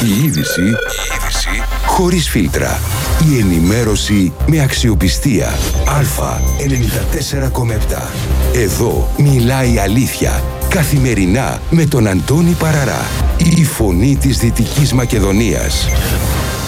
Η είδηση χωρίς φίλτρα. Η ενημέρωση με αξιοπιστία. Α, 94,7. Εδώ μιλάει η αλήθεια. Καθημερινά με τον Αντώνη Παραρά. Η φωνή της Δυτικής Μακεδονίας.